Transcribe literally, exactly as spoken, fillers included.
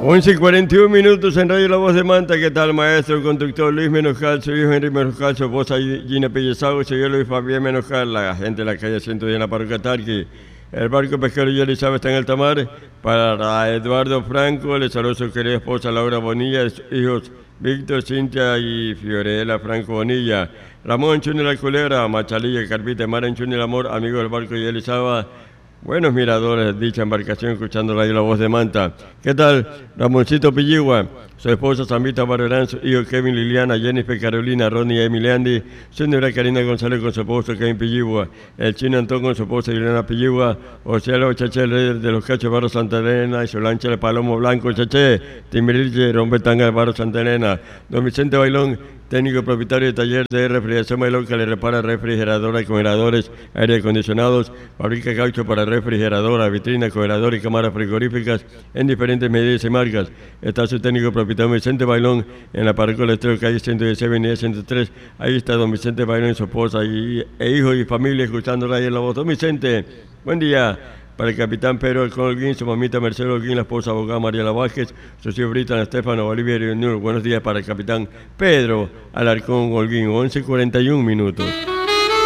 once y cuarenta y un minutos en Radio La Voz de Manta. ¿Qué tal, maestro? El conductor Luis Menojal, su hijo Henry Menojal, su esposa Gina Pellezago, soy yo Luis Fabián Menojal, la gente de la calle ciento diez en la parroquia Tarqui. El barco pesquero y Elizabeth está en el Tamar. Para Eduardo Franco, le saludo a su querida esposa Laura Bonilla, hijos Víctor, Cintia y Fiorella Franco Bonilla. Ramón Chuni La Culebra, Machalilla, Carpita, Mara Chuni El Amor, amigo del barco y Elizabeth. Buenos miradores de dicha embarcación, escuchando Radio La Voz de Manta. ¿Qué tal? Ramoncito Pilligua, su esposa Zambita Barberán, su hijo Kevin Liliana, Jennifer Carolina, Ronnie y Emiliandi, su negra Karina González con su esposo Kevin Pilligua, el chino Antón con su esposa Liliana Pilligua, Ocelo Chaché, el rey de los cachos Barro Santa Elena, y su lancha de Palomo Blanco Chaché, Timirille, Rombetanga de Barro Santa Elena, don Vicente Bailón, técnico y propietario de taller de refrigeración Bailón, que le repara refrigeradoras, congeladores, aire acondicionados, fabrica caucho para refrigeradora, vitrina, congelador y cámaras frigoríficas en diferentes medidas y marcas. Está su técnico propietario Vicente Bailón en la parroquia del Estrella, calle ciento dieciséis, avenida ciento tres. Ahí está don Vicente Bailón y su esposa y, e hijo y familia escuchando Radio La Voz. Don Vicente, buen día. Para el capitán Pedro Alcón Holguín, su mamita Mercedes Holguín, la esposa abogada María Vázquez, su tío Britan Estefano, Bolivia y Buenos días para el capitán Pedro Alarcón Holguín, once y cuarenta y un minutos.